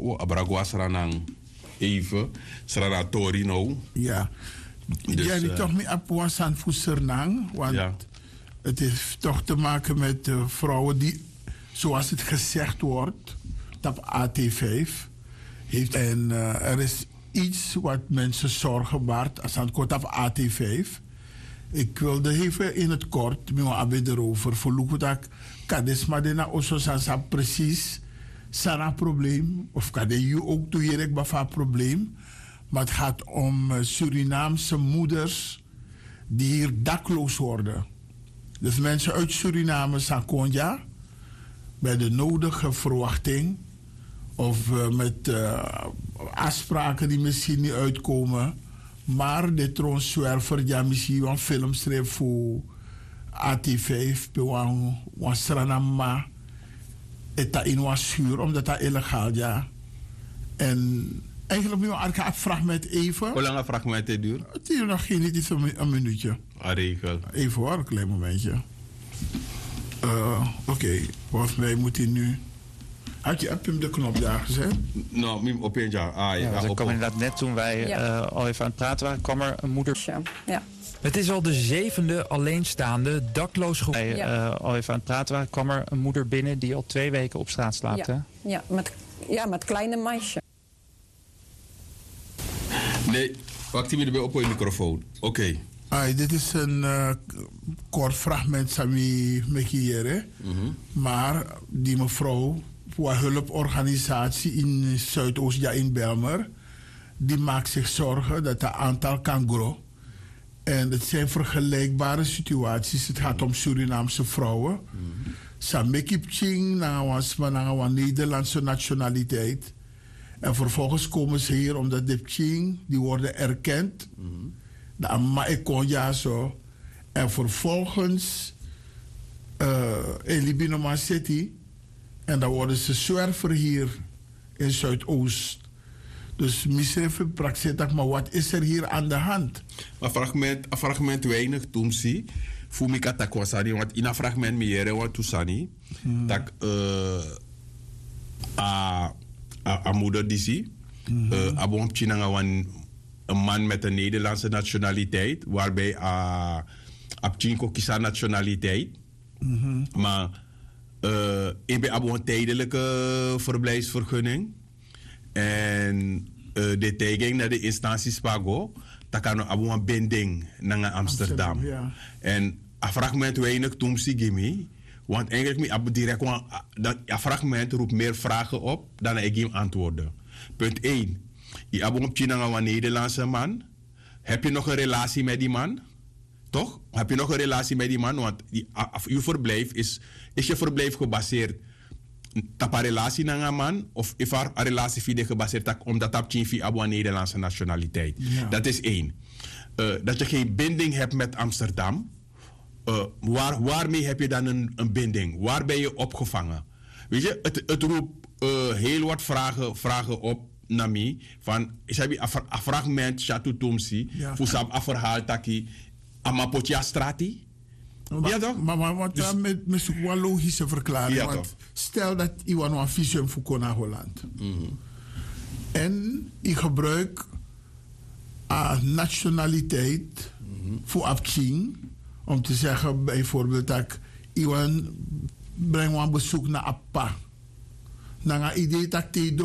Abragua Sranang even. Srana Torino. Ja. Dus, ja, die toch meer apwas aan Sernang. Want ja. het heeft toch te maken met vrouwen die, zoals het gezegd wordt, op AT5 heeft. En er is iets wat mensen zorgen baart als aan het kort op AT5. Ik wilde even in het kort met mijn erover verloeken dat kadesma de na ososa precies sana probleem of kade je ook toe hier een probleem, maar het gaat om Surinaamse moeders die hier dakloos worden. Dus mensen uit Suriname Sakonja bij de nodige verwachting of met afspraken die misschien niet uitkomen. Maar de troonswerver, ja, misschien een filmstrip voor AT5, een Sranama, het in een schuur, omdat dat illegaal is. Ja. En eigenlijk moet je een fragment even. Hoe lang een fragment duurt? Het duurt nog geen iets een minuutje. Regel. Even hoor, een klein momentje. Oké, volgens mij moet hij nu. Heb je hem de knop daar gezet? Nou, op een jaar. Ja, dat kwam inderdaad net toen wij al even aan het praten waren, kwam er een moeder. Ja. Het is al de 7e alleenstaande dakloos groep. Wij al even aan het praten waren, kwam er een moeder binnen die al 2 weken op straat slaapt. Ja, ja, met kleine meisje. Nee, wacht even erbij op je microfoon. Oké. Dit is een kort fragment Sami Mekiere. Maar die mevrouw, voor een hulporganisatie in Zuidoost, ja, in Belmer, die maakt zich zorgen dat het aantal kan groeien. En het zijn vergelijkbare situaties. Het gaat om Surinaamse vrouwen. Samekip Ching, een Nederlandse nationaliteit. En vervolgens komen ze hier omdat de Ching, die worden erkend. De Amma Ekonja zo. En vervolgens in Libinoma City. En dan worden ze zwerver hier in Zuidoost. Dus misschien praktijk, maar wat is er hier aan de hand? Een fragment weinig toen zie. Voor mij kan dat want in een fragment meer wat toesani. Dat a moeder die zie. Abon China een man met een Nederlandse nationaliteit, waarbij Abchinko kiesa nationaliteit. Maar ik ben abon tijdelijke verblijfsvergunning. En de tegen naar de instanties pago, dat kan abon een binding naar Amsterdam. Ja. En een fragment weinig toen zie ik want eigenlijk me direct een fragment roept meer vragen op dan ik hem antwoorden. Punt 1. Je hebt op China een Nederlandse man. Heb je nog een relatie met die man? Toch? Heb je nog een relatie met die man? Want je verblijf is je verblijf gebaseerd op een relatie met een man? Of is er een relatie gebaseerd op omdat je een Nederlandse nationaliteit? Ja. Dat is 1. Dat je geen binding hebt met Amsterdam. Waarmee heb je dan een binding? Waar ben je opgevangen? Weet je, het roept heel wat vragen op naar mij. Van, ik heb een fragment, Chateau Tomsi, voor een verhaal taki, Amapotja Strati. Ja toch? Maar dus, met een logische verklaring. Ja, want stel dat iemand een visum voor Kona Holland. En ik gebruik nationaliteit voor Abching. Om te zeggen bijvoorbeeld dat iemand brengt een bezoek naar Appa. Dan een idee dat